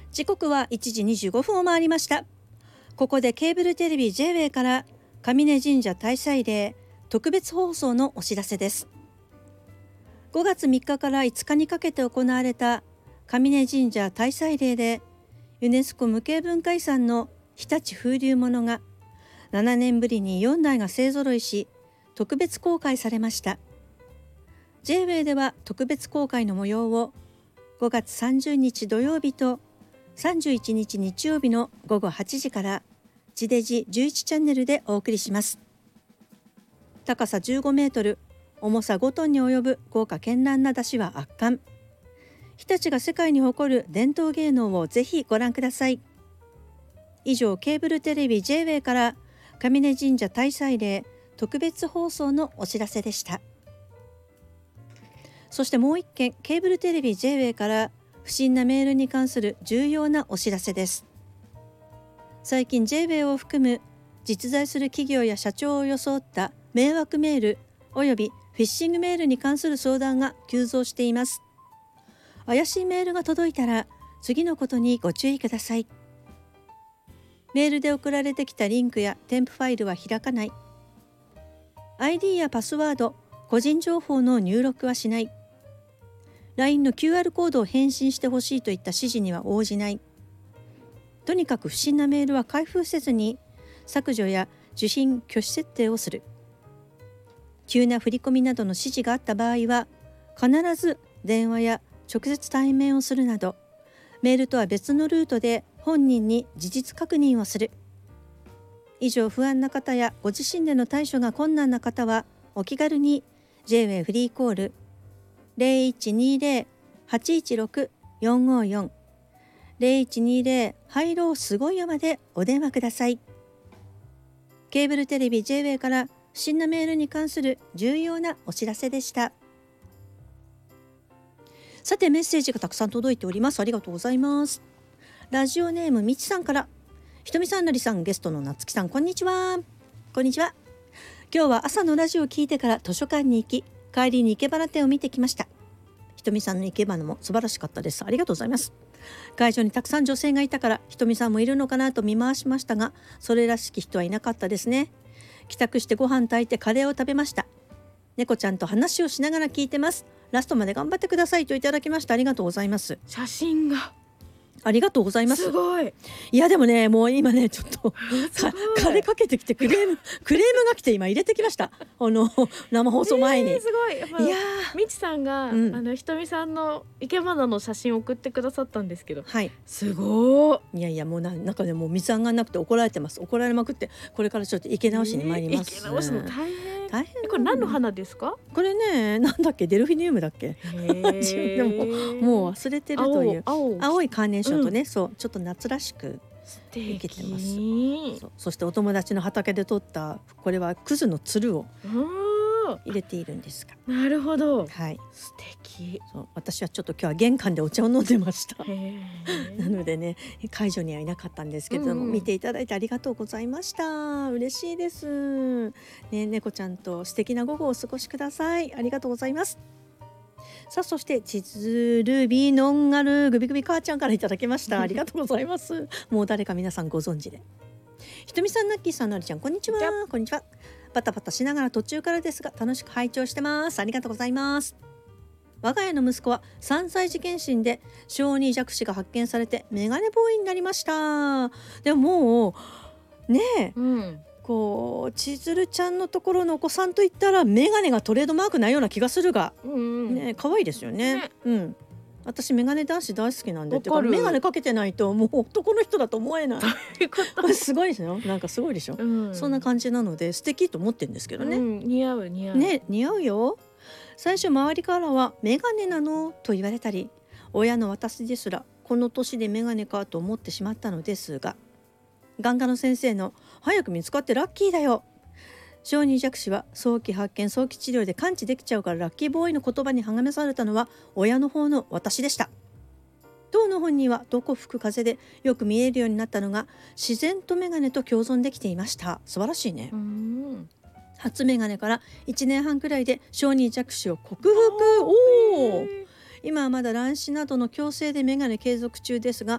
時刻は1時25分を回りました。ここでケーブルテレビ J-WAY から上根神社大祭礼特別放送のお知らせです。5月3日から5日にかけて行われた上根神社大祭礼でユネスコ無形文化遺産の日立風流物が7年ぶりに4台が勢ぞろいし特別公開されました。 J-WAY では特別公開の模様を5月30日土曜日と31日日曜日の午後8時から地デジ11チャンネルでお送りします。高さ15メートル、重さ5トンに及ぶ豪華絢爛な山車は圧巻。日立が世界に誇る伝統芸能をぜひご覧ください。以上、ケーブルテレビ J-WAY から上根神社大祭礼特別放送のお知らせでした。そしてもう一件、ケーブルテレビ J-WAY から不審なメールに関する重要なお知らせです。最近 J-WAY を含む実在する企業や社長を装った迷惑メールおよびフィッシングメールに関する相談が急増しています。怪しいメールが届いたら次のことにご注意ください。メールで送られてきたリンクや添付ファイルは開かない。 ID やパスワード、個人情報の入力はしない。 LINE の QR コードを返信してほしいといった指示には応じない。とにかく不審なメールは開封せずに削除や受信拒否設定をする。急な振り込みなどの指示があった場合は必ず電話や直接対面をするなどメールとは別のルートで本人に事実確認をする。以上、不安な方やご自身での対処が困難な方はお気軽に J-WAY フリーコール 0120-816-454 0120ハイローすごいよまでお電話ください。ケーブルテレビ J-WAY から不審なメールに関する重要なお知らせでした。さて、メッセージがたくさん届いております。ありがとうございます。ラジオネームみちさんから、ひとみさん、のりさん、ゲストのなつきさん、こんにちは。こんにちは。今日は朝のラジオを聞いてから図書館に行き、帰りに生け花展を見てきました。ひとみさんの生け花も素晴らしかったです。ありがとうございます。会場にたくさん女性がいたからひとみさんもいるのかなと見回しましたが、それらしき人はいなかったですね。帰宅してご飯炊いてカレーを食べました。猫ちゃんと話をしながら聞いてます。ラストまで頑張ってくださいといただきました。ありがとうございます。 写真がありがとうございます。 すごい。 いやでもね、もう今ねちょっと金かけてきてクレームが来て今入れてきました。生放送前に、 すごい。やっぱいやみちさんが、ひとみさんの生け花の写真を送ってくださったんですけど、 はい、 すごい。 いやもうなんかね、もう水あんがなくて怒られてます。怒られまくって、これからちょっと生け直しに参ります。 生け直すの大変。これ何の花ですか？ これね、なんだっけ、デルフィニウムだっけ。自分でもう忘れてるという青いカーネーションとね、そうちょっと夏らしく生けてます。そしてお友達の畑で取ったこれはクズのつるを入れているんですが。 なるほど。 はい。 素敵。 そう、私はちょっと今日は玄関でお茶を飲んでました。なのでね、会場にはいなかったんですけれども、見ていただいてありがとうございました。嬉しいです。ね、猫ちゃんと素敵な午後をお過ごしください。ありがとうございます。さあ、そしてチズルビノンガルグビグビ母ちゃんからいただきました。ありがとうございます。もう誰か皆さんご存知で。ひとみさん、ナッキーさん、なりちゃん、こんにちは。こんにちは。バタバタしながら途中からですが楽しく拝聴してます。ありがとうございます。我が家の息子は3歳児検診で小児弱視が発見されてメガネボーイになりました。でももうねえ、こう千鶴ちゃんのところのお子さんといったらメガネがトレードマークなような気がするが、ね、可愛いですよね。私メガネ男子大好きなんで、ってかメガネかけてないともう男の人だと思えない。すごいですよ。なんかすごいでしょ。そんな感じなので素敵と思ってるんですけどね。 似合うね、似合うよ。最初周りからはメガネなのと言われたり、親の私ですらこの年でメガネかと思ってしまったのですが、眼科の先生の早く見つかってラッキーだよ、小児弱視は早期発見早期治療で完治できちゃうからラッキーボーイの言葉に励まされたのは親の方の私でした。当の本人はどこ吹く風でよく見えるようになったのが自然とメガネと共存できていました。素晴らしいね。初メガネから1年半くらいで小児弱視を克服。今はまだ乱視などの矯正でメガネ継続中ですが、